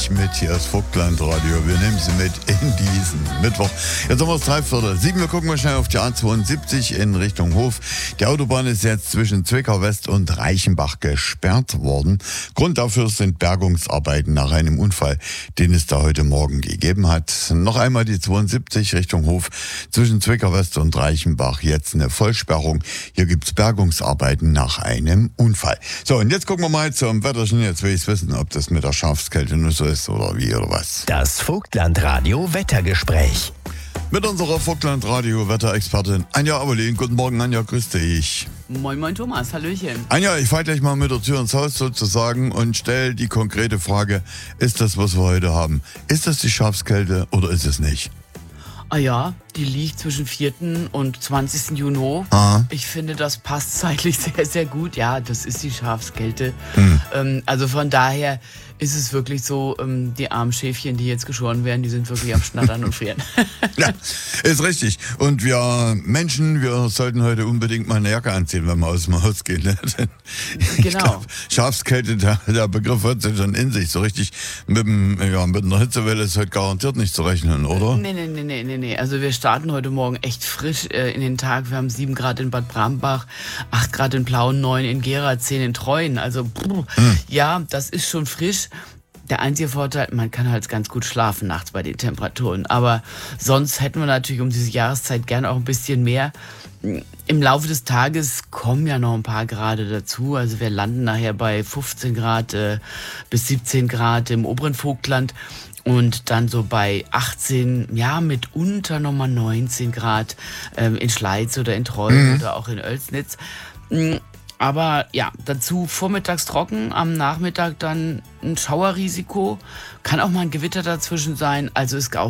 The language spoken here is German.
euch mit. Hier ist Vogtland-Radio. Wir nehmen Sie mit in diesen Mittwoch. Jetzt haben wir es 6:45. Wir gucken mal schnell auf die A72 in Richtung Hof. Die Autobahn ist jetzt zwischen Zwickau West und Reichenbach gesperrt worden. Grund dafür sind Bergungsarbeiten nach einem Unfall, den es da heute Morgen gegeben hat. Noch einmal die 72 Richtung Hof zwischen Zwickau West und Reichenbach. Jetzt eine Vollsperrung. Hier gibt es Bergungsarbeiten nach einem Unfall. So, und jetzt gucken wir mal zum Wetterchen. Jetzt will ich wissen, ob das mit der Schafskälte nur so ist oder wie oder was. Das Vogtland-Radio Wettergespräch. Mit unserer Vogtland-Radio-Wetterexpertin Anja Aberlin. Guten Morgen, Anja, grüß dich. Moin, moin, Thomas, hallöchen. Anja, ich falle gleich mal mit der Tür ins Haus sozusagen und stelle die konkrete Frage, ist das, was wir heute haben, ist das die Schafskälte oder ist es nicht? Ah ja, die liegt zwischen 4. und 20. Juni. Ich finde, das passt zeitlich sehr, sehr gut. Ja, das ist die Schafskälte. Also von daher ist es wirklich so, die armen Schäfchen, die jetzt geschoren werden, die sind wirklich am Schnattern und Frieren. Ja, ist richtig. Und wir Menschen, wir sollten heute unbedingt mal eine Jacke anziehen, wenn wir aus dem Haus gehen. Ne? Ich Genau. glaub, Schafskälte, der Begriff hat sich schon in sich. So richtig mit einer Hitzewelle ist heute garantiert nicht zu rechnen, oder? Nee. Also wir starten heute Morgen echt frisch in den Tag. Wir haben 7 Grad in Bad Brambach, 8 Grad in Plauen, 9 in Gera, 10 in Treuen. Also ja, das ist schon frisch. Der einzige Vorteil, man kann halt ganz gut schlafen nachts bei den Temperaturen. Aber sonst hätten wir natürlich um diese Jahreszeit gerne auch ein bisschen mehr. Im Laufe des Tages kommen ja noch ein paar Grade dazu. Also wir landen nachher bei 15 Grad bis 17 Grad im oberen Vogtland. Und dann so bei 18, ja, mitunter nochmal 19 Grad in Schleiz oder in Treuen oder auch in Oelsnitz. Aber ja, dazu vormittags trocken, am Nachmittag dann ein Schauerrisiko. Kann auch mal ein Gewitter dazwischen sein. Also ist auch